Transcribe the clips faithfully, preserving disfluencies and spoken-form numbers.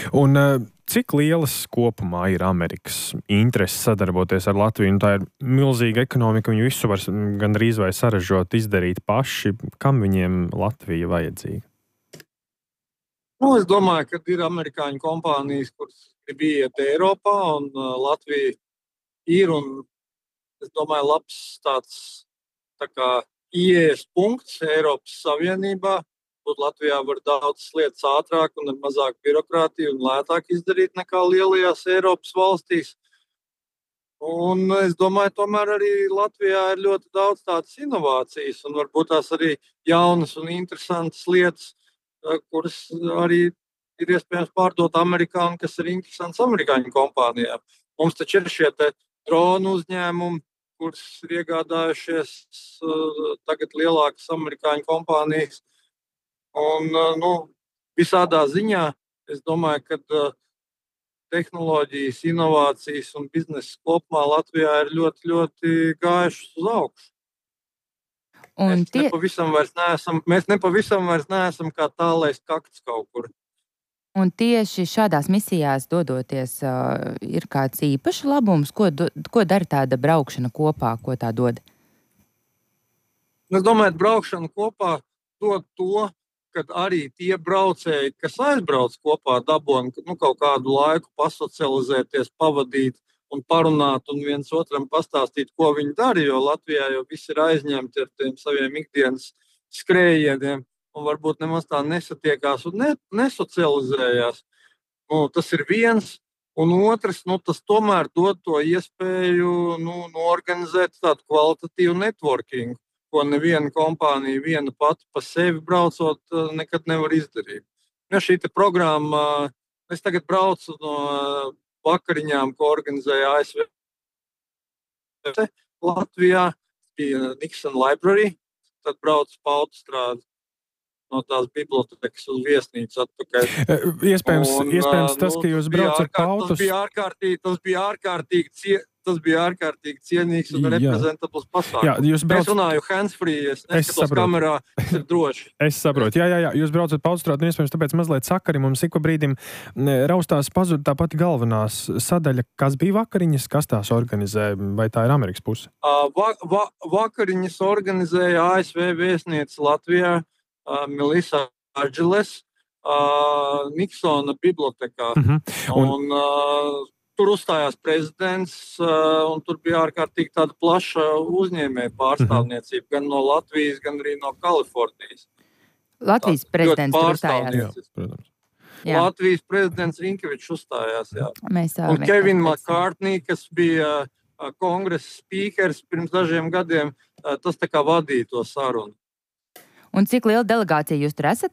Un cik lielas kopumā ir Amerikas intereses sadarboties ar Latviju? Un tā ir milzīga ekonomika, viņi visu var gandrīz vai saražot, izdarīt paši. Kam viņiem Latvija vajadzīga? Nu, es domāju, ka ir amerikāņu kompānijas, kuras grib iet Eiropā, un uh, Latvija ir, un es domāju, labs tāds tā kā ieejas punkts Eiropas Savienībā. Būt Latvijā var daudzas lietas ātrāk un ar mazāk birokrātiju un lētāk izdarīt nekā lielajās Eiropas valstīs. Un es domāju, tomēr arī Latvijā ir ļoti daudz tādas inovācijas un varbūt tās arī jaunas un interesantas lietas, kuras arī ir iespējams pārdot Amerikā un kas ir interesants amerikāņu kompānijām. Mums taču ir šie te dronu uzņēmumi, kuras ir iegādājušies uh, tagad lielākas amerikāņu kompānijas. Un, uh, nu, visādā ziņā es domāju, ka uh, tehnoloģijas, inovācijas un biznesa kopumā Latvijā ir ļoti, ļoti gājušas uz augšu. Un mēs, tie... nepavisam vairs neesam, mēs nepavisam vairs neesam kā tālais kakts kaut kur. Un tieši šādās misijās dodoties, uh, ir kāds īpašs labums? Ko, do, ko dara tāda braukšana kopā, ko tā dod? Es domāju, ka braukšana kopā dod to, ka arī tie braucēji, kas aizbrauc kopā, dabūna nu, kaut kādu laiku pasocializēties, pavadīt un parunāt un viens otram pastāstīt, ko viņi dara, jo Latvijā jau visi ir aizņemti ar tiem saviem ikdienas skrējieniem. Un varbūt nemaz tā nesatiekās un ne, nesocializējās. Nu, tas ir viens, un otrs, nu, tas tomēr dod to iespēju nu, norganizēt tādu kvalitatīvu networkingu, ko neviena kompānija viena pati pa sevi braucot nekad nevar izdarīt. Ja šī te programma, es tagad braucu no vakariņām, ko organizēja A S V Latvijā, bija Nixon Library, tad braucu pa autostrādi no tās bibliotekas uz viesnīcu atpakaļ. Iespējams, un, iespējams tas, nu, ka jūs braucat pa autos... Tas bija ārkārtīgi, tas bija ārkārtīgi, cie, tas bija ārkārtīgi cienīgs un reprezentabls pasākums. Jā, jūs brauc... Es runāju hands-free, es neskatos kamerā, tas ir droši. Es saprotu, jā, jā, jā, jūs braucat pa autostrādi, un iespējams tāpēc mazliet sakari mums ik pa brīdim raustās pazud tā pati galvenās sadaļa, kas bija vakariņas, kas tās organizē, vai tā ir Amerikas puse? Va, va, vakariņas organizēja A S V viesniece Latvijā, Uh, Melissa Arģeles, uh, Nixona bibliotekā. Uh-huh. Un, un, uh, tur uzstājās prezidents, uh, un tur bija ārkārtīgi tāda plaša uzņēmēja pārstāvniecība, uh-huh. gan no Latvijas, gan arī no Kalifornijas. Latvijas tā, prezidents tur uzstājās. Jā, protams. Jā. Latvijas prezidents Rinkevičs uzstājās, jā. Mēs un Kevin McCartney, kas bija uh, kongresa spīkers pirms dažiem gadiem, uh, tas tā kā vadīja to sarunu. Un cik liela delegācija jūs tur esat?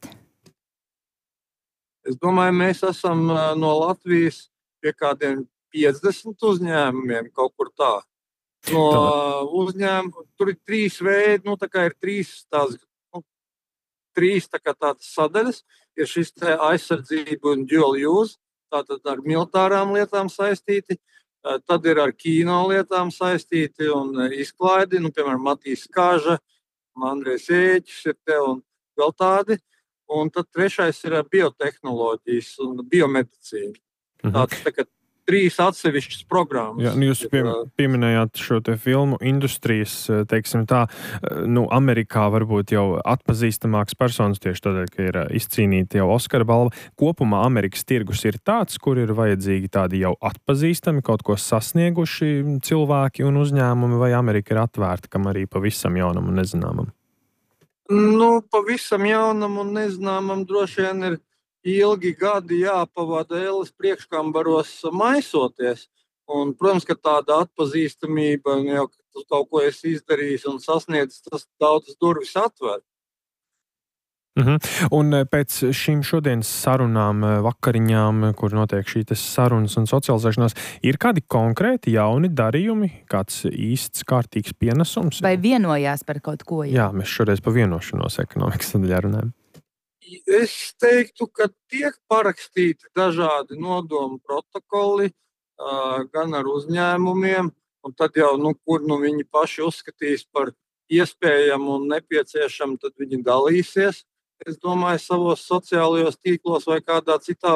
Es domāju, mēs esam no Latvijas pie kādiem piecdesmit uzņēmumiem, kaut kur tā. No uzņēmumiem, tur ir trīs veidi, nu tā kā ir trīs tās, nu, trīs tā kā tādas sadaļas, ir šis te aizsardzība un dual use, tātad ar militārām lietām saistīti, tad ir ar kino lietām saistīti un izklaidi, nu, piemēram, Matīs Kāža, Andrejs Ēķis ir te un vēl tādi. Un tad trešais ir biotehnoloģijas un biomedicīna. Mhm. Tāds tā kā trīs atsevišķas programmas. Jā, jūs pie, pieminējāt šo te filmu industrijas, teiksim tā, nu, Amerikā varbūt jau atpazīstamāks personas tieši tādēļ, ka ir izcīnīta jau Oskara balva. Kopumā Amerikas tirgus ir tāds, kur ir vajadzīgi tādi jau atpazīstami, kaut ko sasnieguši cilvēki un uzņēmumi, vai Amerika ir atvērta, kam arī pavisam jaunam un nezināmam? Nu, pavisam jaunam un nezināmam droši vien ir ilgi gadi jāpavada ēles priekškambaros maisoties. Un, protams, ka tāda atpazīstamība, jau kaut ko esi izdarījis un sasniedzis, tas daudzas durvis atver. Uh-huh. Un pēc šīm šodienas sarunām, vakariņām, kur notiek šī sarunas un socializēšanās, ir kādi konkrēti jauni darījumi, kāds īsts kārtīgs pienesums? Vai vienojās par kaut ko? Jā, Jā mēs šoreiz pa vienošanos ekonomikas sadaļā runājam. Es teiktu, ka tiek parakstīti dažādi nodomu protokoli uh, gan ar uzņēmumiem, un tad jau, nu, kur nu, viņi paši uzskatīs par iespējamu un nepieciešamu, tad viņi dalīsies. Es domāju, savos sociālajos tīklos vai kādā citā